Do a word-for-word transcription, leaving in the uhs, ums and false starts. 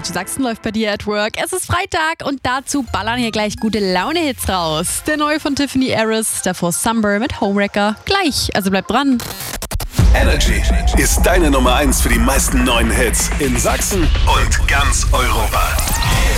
Energy Sachsen läuft bei dir at work. Es ist Freitag und dazu ballern hier gleich gute Laune-Hits raus. Der neue von Tiffany Harris, davor Summer mit Homewrecker. Gleich, also bleib dran. Energy ist deine Nummer eins für die meisten neuen Hits in Sachsen und ganz Europa.